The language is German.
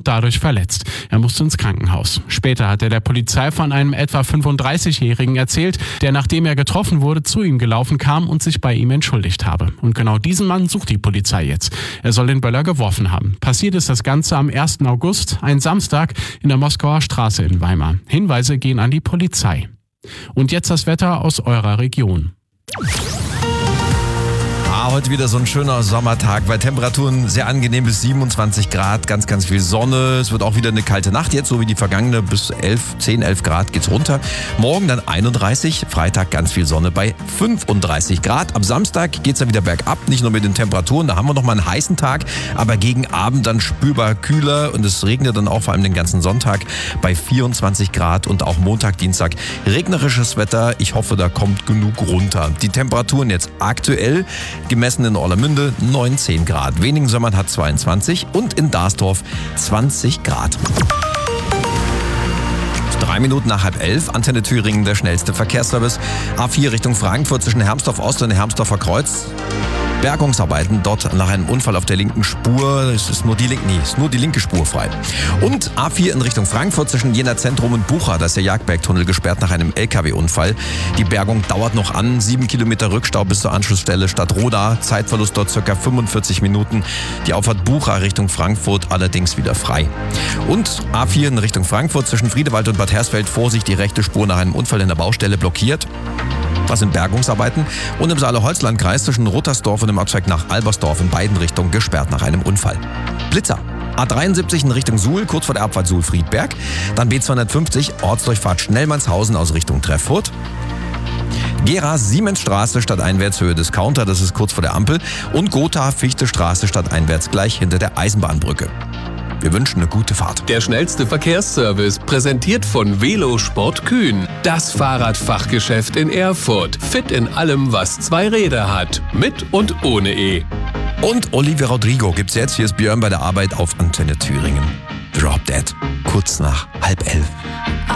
dadurch verletzt. Er musste ins Krankenhaus. Später hat er der Polizei von einem etwa 35-Jährigen erzählt, der nachdem er getroffen wurde, zu ihm gelaufen kam und sich bei ihm entschuldigt habe. Und genau diesen Mann sucht die Polizei jetzt. Er soll den Böller geworfen haben. Passiert ist das Ganze am 1. August, ein Samstag, in der Moskauer Straße in Weimar. Hinweise gehen an die Polizei. Und jetzt das Wetter aus eurer Region. Heute wieder so ein schöner Sommertag, bei Temperaturen sehr angenehm bis 27 Grad, ganz, ganz viel Sonne. Es wird auch wieder eine kalte Nacht jetzt, so wie die vergangene, bis 10, 11 Grad geht's runter. Morgen dann 31, Freitag ganz viel Sonne bei 35 Grad. Am Samstag geht's dann wieder bergab, nicht nur mit den Temperaturen, da haben wir nochmal einen heißen Tag, aber gegen Abend dann spürbar kühler und es regnet dann auch vor allem den ganzen Sonntag bei 24 Grad und auch Montag, Dienstag regnerisches Wetter. Ich hoffe, da kommt genug runter. Die Temperaturen jetzt aktuell gemessen in Orlamünde 19 Grad. Weningen-Sömmern hat 22 und in Darsdorf 20 Grad. 3 Minuten nach 10:30, Antenne Thüringen, der schnellste Verkehrsservice. A4 Richtung Frankfurt zwischen Hermsdorf Ost und Hermsdorfer Kreuz. Bergungsarbeiten dort nach einem Unfall auf der linken Spur. Es ist nur die linke Spur frei. Und A4 in Richtung Frankfurt zwischen Jena Zentrum und Bucha. Da ist der Jagdbergtunnel gesperrt nach einem LKW-Unfall. Die Bergung dauert noch an. 7 Kilometer Rückstau bis zur Anschlussstelle Stadtroda. Zeitverlust dort ca. 45 Minuten. Die Auffahrt Bucha Richtung Frankfurt allerdings wieder frei. Und A4 in Richtung Frankfurt zwischen Friedewald und Bad Hersfeld. Vorsicht, die rechte Spur nach einem Unfall in der Baustelle blockiert. Das sind Bergungsarbeiten. Und im Saale-Holzland-Kreis zwischen Rottersdorf und dem Abzweig nach Albersdorf in beiden Richtungen gesperrt nach einem Unfall. Blitzer. A73 in Richtung Suhl, kurz vor der Abfahrt Suhl-Friedberg. Dann B250, Ortsdurchfahrt Schnellmannshausen aus Richtung Treffurt. Gera Siemensstraße stadteinwärts Höhe Discounter, das ist kurz vor der Ampel. Und Gotha Fichtestraße stadteinwärts gleich hinter der Eisenbahnbrücke. Wir wünschen eine gute Fahrt. Der schnellste Verkehrsservice, präsentiert von Velosport Kühn. Das Fahrradfachgeschäft in Erfurt. Fit in allem, was 2 Räder hat. Mit und ohne E. Und Olivia Rodrigo gibt's jetzt. Hier ist Björn bei der Arbeit auf Antenne Thüringen. Drop Dead. Kurz nach 10:30.